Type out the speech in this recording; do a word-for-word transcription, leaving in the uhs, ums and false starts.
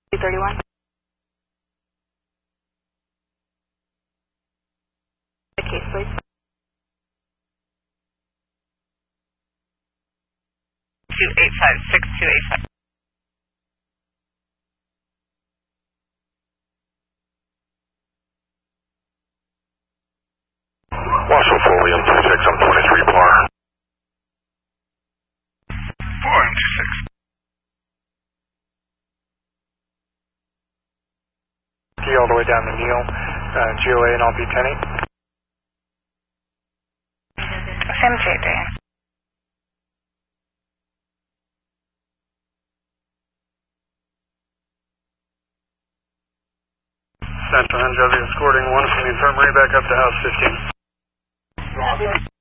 two thirty-one. The case, please. two eight five six two eight five. Marshall Foley, M two six, I'm twenty-three bar. four M two six. Key all the way down to Neil, uh, G O A and I'll be ten eight. Same J J. Central N W escorting one from the infirmary back up to house fifteen.